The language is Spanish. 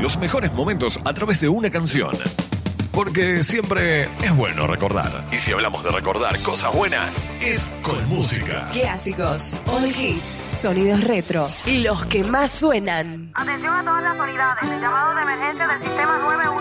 los mejores momentos a través de una canción. Porque siempre es bueno recordar. Y si hablamos de recordar cosas buenas, es con música. Clásicos, all hits, sonidos retro, los que más suenan. Atención a todas las unidades. El llamado de emergencia del sistema 911.